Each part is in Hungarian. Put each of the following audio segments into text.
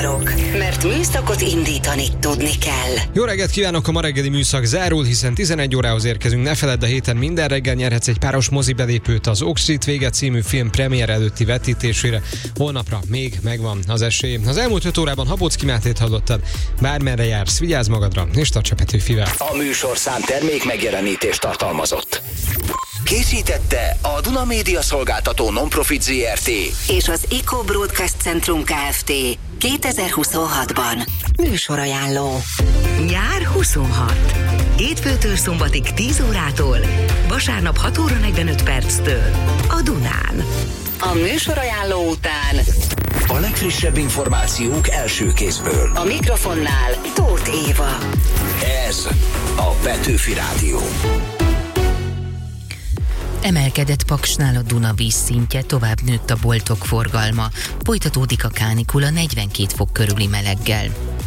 akarok, mert műszakot indítani tudni kell. Jó reggelt kívánok, a ma reggeli műszak zárul, hiszen 11 órához érkezünk. Ne feledd, a héten minden reggel nyerhetsz egy páros mozibelépőt az Oak Street vége című film premier előtti vetítésére. Holnapra még megvan az esély. Az elmúlt 5 órában Habocki Mátét hallottad. Bármerre jársz, vigyázz magadra, és tarts a Petőfivel. A műsorszám termék megjelenítést tartalmazott. Készítette a Duna Média Szolgáltató Non-Profit ZRT és az Eco Broadcast Centrum Kft. 2026-ban. Műsorajánló. Nyár 26. Hétfőtől szombatig 10 órától, vasárnap 6 óra 45 perctől a Dunán. A műsorajánló után a legfrissebb információk első kézből. a mikrofonnál Tóth Éva. Ez a Petőfi Rádió. Emelkedett Paksnál a Duna vízszintje, tovább nőtt a boltok forgalma. Folytatódik a kánikula 42 fok körüli meleggel.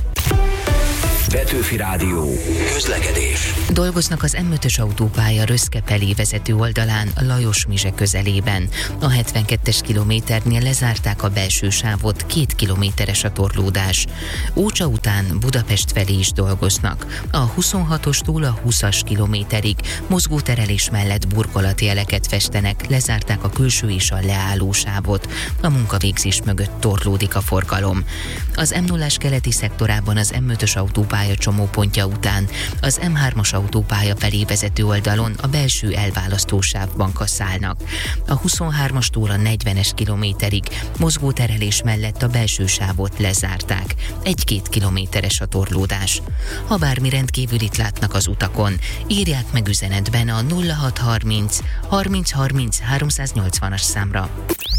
Petőfi Rádió. Közlekedés. Dolgoznak az M5-ös autópálya Röszke felé vezető oldalán, Lajos-Mizse közelében. A 72-es kilométernél lezárták a belső sávot, 2 kilométeres a torlódás. Ócsa után Budapest felé is dolgoznak. A 26-ostól a 20-as kilométerig mozgóterelés mellett burkolatjeleket festenek, lezárták a külső és a leálló sávot. A munkavégzés mögött torlódik a forgalom. Az M0-as keleti szektorában az M5-ös autópálya csomópontja után az M3-as autópálya felé vezető oldalon a belső elválasztó sávban kasszálnak. A 23-astól a 40-es kilométerig mozgóterelés mellett a belső sávot lezárták. 1-2 kilométeres a torlódás. Ha bármi rendkívülit látnak az utakon, írják meg üzenetben a 0630 30 30 380-as számra.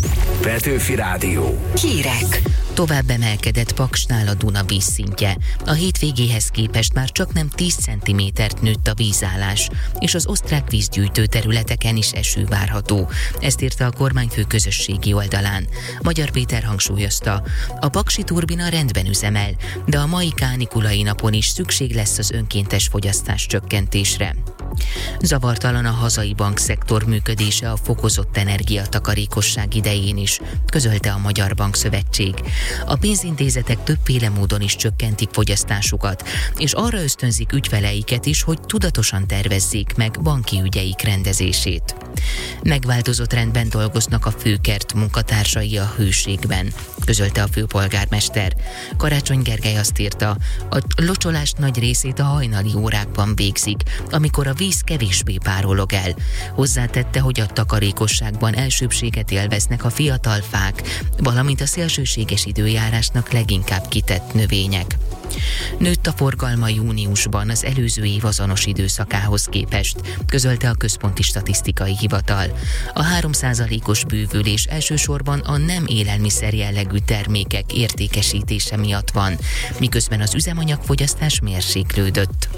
Petőfi Rádió. Hírek. Tovább emelkedett Paksnál a Duna vízszintje. A hétvégéhez képest már csaknem 10 cm-t nőtt a vízállás, és az osztrák vízgyűjtő területeken is eső várható. Ezt írta a kormányfő közösségi oldalán. Magyar Péter hangsúlyozta, a paksi turbina rendben üzemel, de a mai kánikulai napon is szükség lesz az önkéntes fogyasztás csökkentésre. Zavartalan a hazai bankszektor működése a fokozott energiatakarékosság idején is, közölte a Magyar Bankszövetség. A pénzintézetek többféle módon is csökkentik fogyasztásukat, és arra ösztönzik ügyfeleiket is, hogy tudatosan tervezzék meg banki ügyeik rendezését. Megváltozott rendben dolgoznak a főkert munkatársai a Hőségben, közölte a főpolgármester. Karácsony Gergely azt írta, a locsolás nagy részét a hajnali órákban végzik, amikor a víz kevésbé párolog el. Hozzátette, hogy a takarékosságban elsőbséget élveznek a fiatal fák, valamint a szélsőséges időjárásnak leginkább kitett növények. Nőtt a forgalma júniusban az előző év azonos időszakához képest, közölte a Központi Statisztikai Hivatal. A 3%-os bővülés elsősorban a nem élelmiszer jellegű termékek értékesítése miatt van, miközben az üzemanyagfogyasztás mérséklődött.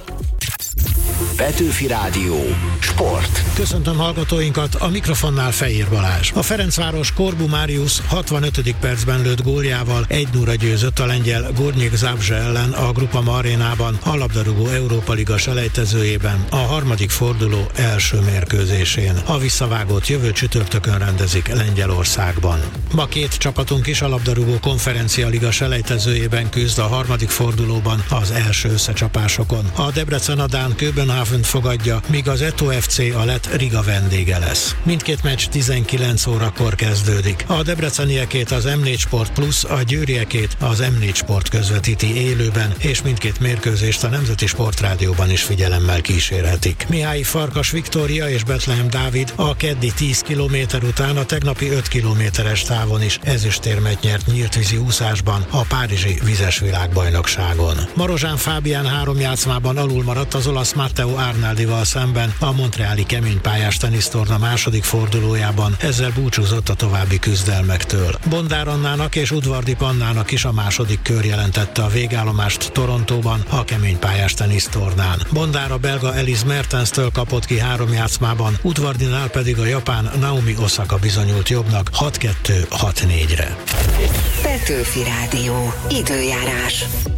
Petőfi Rádió. Sport. Köszöntöm hallgatóinkat, a mikrofonnál Fehér Balázs. A Ferencváros Corbu Marius 65. percben lőtt góljával 1-0 győzött a lengyel Górnik Zabrze ellen a Groupama arénában a labdarúgó Európa Liga selejtezőjében a harmadik forduló első mérkőzésén. A visszavágót jövő csütörtökön rendezik Lengyelországban. Ma két csapatunk is a labdarúgó Konferencia Liga selejtezőjében küzd a harmadik fordulóban az első összecsapásokon. A Debrecen a dán Köbenhavnt fogadja, míg az Eto FC a lett Riga vendége lesz. Mindkét meccs 19 órakor kezdődik. A debreceniekét az M4 Sport Plus, a győriekét az M4 Sport közvetíti élőben, és mindkét mérkőzést a Nemzeti Sportrádióban is figyelemmel kísérhetik. Mihály Farkas Viktória és Betlehem Dávid a keddi 10 km után a tegnapi 5 kilométeres távon is ezüstérmet nyert nyíltvízi úszásban a párizsi vizes világbajnokságon. Marozsán Fábián 3 játszmában alul maradt az olasz Matteo Arnaldival szemben a montreali keménypályás tenisztorna második fordulójában, ezzel búcsúzott a további küzdelmektől. Bondár Annának és Udvardi Pannának is a második kör jelentette a végállomást Torontóban a keménypályás tenisztornán. Bondár a belga Elise Mertenstől kapott ki 3 játszmában, Udvardinál pedig a japán Naomi Osaka bizonyult jobbnak 6-2-6-4-re. Petőfi Rádió. Időjárás.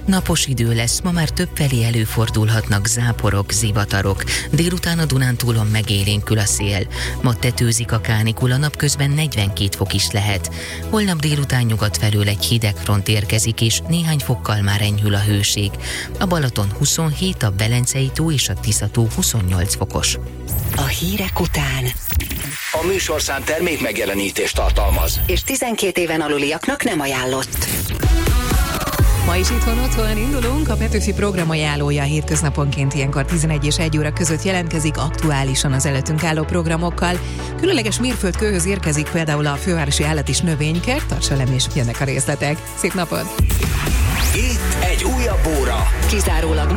Napos idő lesz, ma már többfelé előfordulhatnak záporok, zivatarok. Délután a Dunántúlon megélénkül a szél. Ma tetőzik a kánikula, napközben 42 fok is lehet. Holnap délután nyugat felől egy hideg front érkezik, és néhány fokkal már enyhül a hőség. A Balaton 27, a Belencei tó és a Tisza-tó 28 fokos. A hírek után. A műsorszám termék megjelenítést tartalmaz. És 12 éven aluliaknak nem ajánlott. Ma is itthon-otthon indulunk, a Petőfi program ajánlója hétköznaponként ilyenkor 11 és 1 óra között jelentkezik aktuálisan az előttünk álló programokkal. Különleges mérföldkőhöz érkezik például a Fővárosi Állat- és Növénykert, tartsa velem és jönnek a részletek. Szép napot! Itt egy újabb óra. Kizárólag